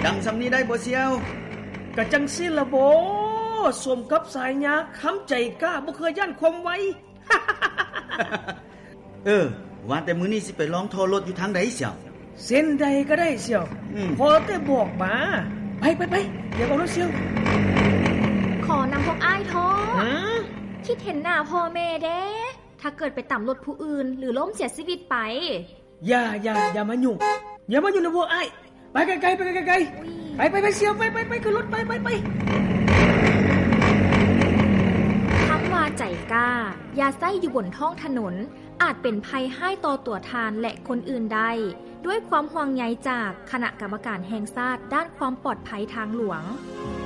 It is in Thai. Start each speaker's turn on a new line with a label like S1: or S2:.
S1: ดังสำนี้ได้บ่เสียว
S2: กะจังซี่ล่ะบ่สมกับสายยาค้ำใจกล้าบ่เคยย่านความไว
S1: ว่าแต่มื้อนี้สิไปลองทอรถอยู่ทางใดเสียว
S2: เส้นใดก็ได้เสียวพอแต่บอกมาไปอย่าเอารถเสียว
S3: ขอนำพวกอ้ายท้อคิดเห็นหน้าพ่อแม่เด้ถ้าเกิดไปต่ำรถผู้อื่นหรือล้มเสียชีวิตไป
S2: อย่ามายุ่งนะพวกอ้ายไปไกลๆไปเสียวไปขึ้นรถไป
S3: คำว่าใจกล้าอย่าใส่อยู่บนท้องถนนอาจเป็นภัยให้ต่อตัวทานและคนอื่นได้ด้วยความห่วงใยจากคณะกรรมการแห่งชาติด้านความปลอดภัยทางหลวง